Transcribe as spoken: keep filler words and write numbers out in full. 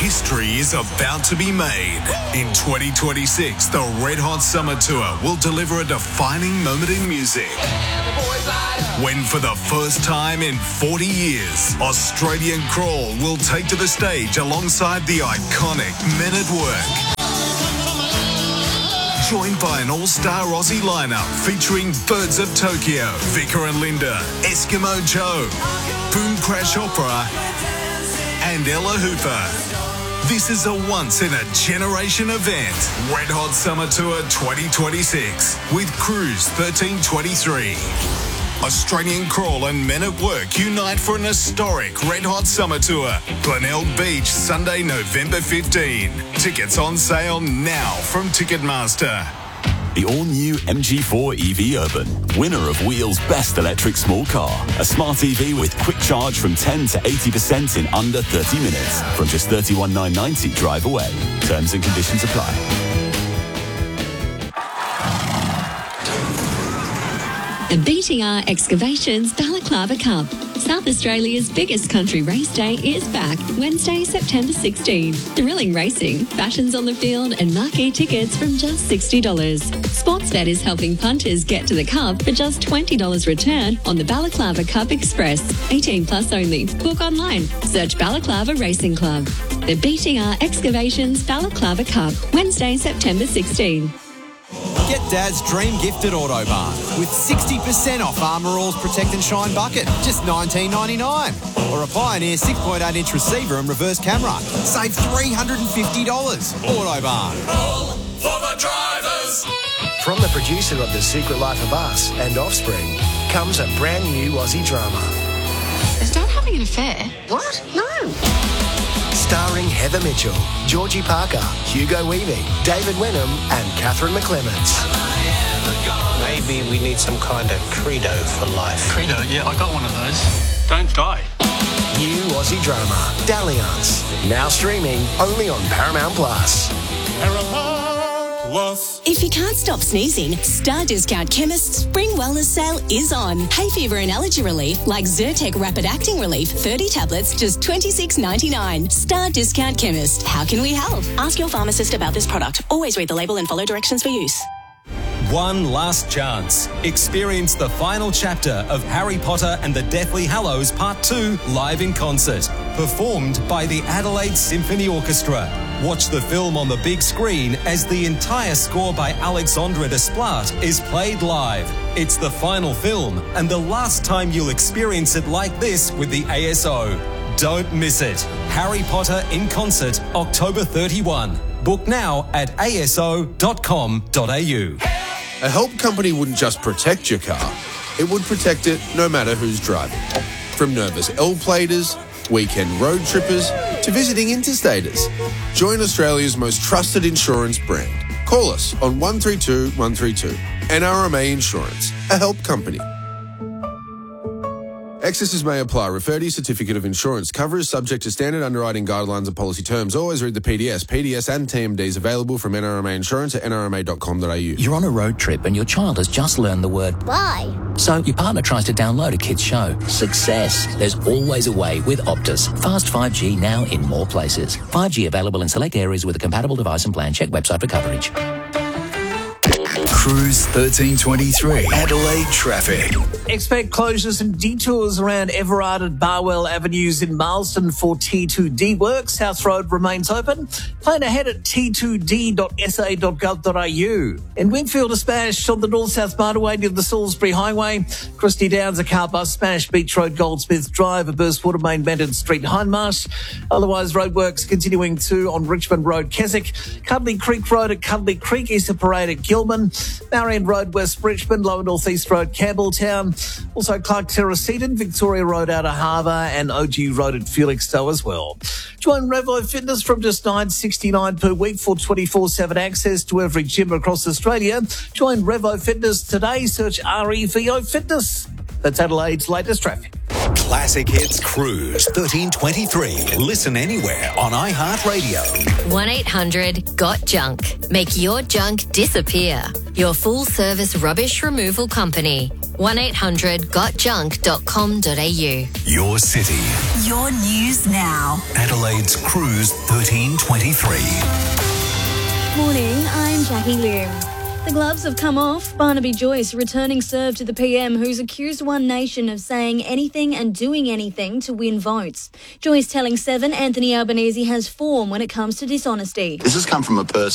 History is about to be made. In twenty twenty-six, the Red Hot Summer Tour will deliver a defining moment in music. When for the first time in forty years, Australian Crawl will take to the stage alongside the iconic Men at Work. Joined by an all-star Aussie lineup featuring Birds of Tokyo, Vicar and Linda, Eskimo Joe, Boom Crash Opera, and Ella Hooper. This is a once-in-a-generation event. Red Hot Summer Tour twenty twenty-six with Cruise thirteen twenty-three. Australian Crawl and Men at Work unite for an historic Red Hot Summer Tour. Glenelg Beach, Sunday, November fifteenth. Tickets on sale now from Ticketmaster. The all-new M G four E V Urban, winner of Wheel's Best Electric Small Car. A smart E V with quick charge from ten to eighty percent in under thirty minutes. From just thirty-one thousand nine hundred ninety drive away. Terms and conditions apply. The B T R Excavations Balaclava Cup. South Australia's biggest country race day is back Wednesday, September sixteenth. Thrilling racing, fashions on the field and marquee tickets from just sixty dollars. Sportsbet is helping punters get to the Cup for just twenty dollars return on the Balaclava Cup Express. eighteen plus only. Book online. Search Balaclava Racing Club. The B T R Excavations Balaclava Cup, Wednesday, September sixteenth. Get Dad's dream gift at Autobarn with sixty percent off Armour All's Protect and Shine bucket, just nineteen ninety-nine. Or a Pioneer six point eight inch receiver and reverse camera, save three hundred fifty dollars. Autobarn. All for the drivers. From the producer of The Secret Life of Us and Offspring comes a brand new Aussie drama. Is Dad having an affair? What? No. Starring Heather Mitchell, Georgie Parker, Hugo Weaving, David Wenham and Catherine McClements. Maybe we need some kind of credo for life. Credo? Yeah, I got one of those. Don't die. New Aussie drama, Dalliance. Now streaming only on Paramount Plus. If you can't stop sneezing, Star Discount Chemist's Spring Wellness Sale is on. Hay fever and allergy relief like Zyrtec Rapid Acting Relief, thirty tablets, just twenty-six ninety-nine. Star Discount Chemist. How can we help? Ask your pharmacist about this product. Always read the label and follow directions for use. One last chance. Experience the final chapter of Harry Potter and the Deathly Hallows Part two live in concert. Performed by the Adelaide Symphony Orchestra. Watch the film on the big screen as the entire score by Alexandre Desplat is played live. It's the final film and the last time you'll experience it like this with the A S O. Don't miss it. Harry Potter in concert, October thirty-first. Book now at a s o dot com dot a u. A help company wouldn't just protect your car, it would protect it no matter who's driving. From nervous L-platers, weekend road trippers, to visiting interstaters. Join Australia's most trusted insurance brand. Call us on one three two one three two. N R M A Insurance, a help company. Excesses may apply. Refer to your certificate of insurance. Cover is subject to standard underwriting guidelines and policy terms. Always read the P D S. P D S and T M Ds available from N R M A Insurance at n r m a dot com dot a u. You're on a road trip and your child has just learned the word bye. So your partner tries to download a kid's show. Success. There's always a way with Optus. Fast five G now in more places. five G available in select areas with a compatible device and plan. Check website for coverage. Cruise thirteen twenty-three. Adelaide traffic. Expect closures and detours around Everard and Barwell Avenues in Marsden for T two D works. House Road remains open. Plan ahead at t two d dot s a dot gov dot a u. In Wingfield, a smash on the north-south motorway near the Salisbury Highway. Christie Downs, a car bus smash Beach Road, Goldsmith Drive, a burst water main Benton Street, Hindmarsh. Otherwise, roadworks continuing too on Richmond Road, Keswick. Cuddly Creek Road at Cuddly Creek, Easter Parade at Gilman. Marion Road, West Richmond, Lower North East Road, Campbelltown. Also Clark Terrace, Seaton, Victoria Road out of Harbour and O G Road at Felixstowe as well. Join Revo Fitness from just nine dollars sixty-nine per week for twenty-four seven access to every gym across Australia. Join Revo Fitness today. Search R E V O Fitness. That's Adelaide's latest traffic. Classic Hits Cruise thirteen twenty-three. Listen anywhere on iHeartRadio. one eight hundred got junk. Make your junk disappear. Your full-service rubbish removal company. one eight hundred got junk dot com dot a u. Your city. Your news now. Adelaide's Cruise thirteen twenty-three. Morning, I'm Jackie Lim. The gloves have come off. Barnaby Joyce returning serve to the P M, who's accused One Nation of saying anything and doing anything to win votes. Joyce telling Seven Anthony Albanese has form when it comes to dishonesty. This has come from a person